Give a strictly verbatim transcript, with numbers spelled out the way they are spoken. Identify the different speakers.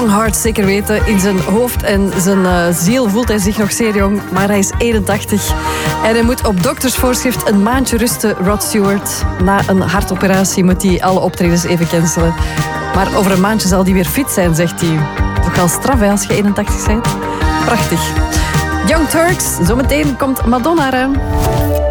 Speaker 1: Young Heart, zeker weten. In zijn hoofd en zijn uh, ziel voelt hij zich nog zeer jong, maar hij is eenentachtig. En hij moet op doktersvoorschrift een maandje rusten, Rod Stewart. Na een hartoperatie moet hij alle optredens even cancelen. Maar over een maandje zal hij weer fit zijn, zegt hij. Toch wel straf, hè, als je eenentachtig bent. Prachtig. Young Turks, zometeen komt Madonna eraan.